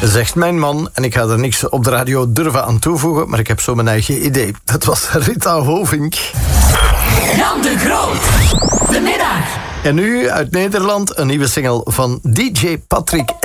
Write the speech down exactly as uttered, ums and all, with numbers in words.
Zegt mijn man, en ik ga er niks op de radio durven aan toevoegen, maar ik heb zo mijn eigen idee. Dat was Rita Hovink. Jan de Groot, de middag. En nu uit Nederland een nieuwe single van D J Patrick